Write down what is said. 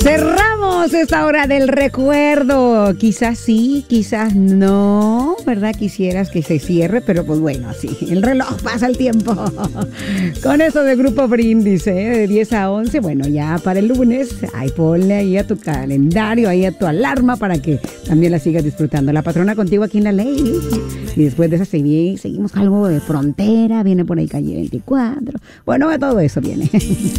Cerramos esta hora del recuerdo. Quizás sí, quizás no, ¿verdad? Quisieras que se cierre, pero pues bueno, así, el reloj pasa el tiempo. Con eso de Grupo Brindis, de 10 a 11, bueno, ya para el lunes, ahí ponle ahí a tu calendario, ahí a tu alarma para que también la sigas disfrutando. La patrona contigo aquí en La Ley. Y después de esa seguimos algo de frontera, viene por ahí Calle 24. Bueno, de todo eso viene.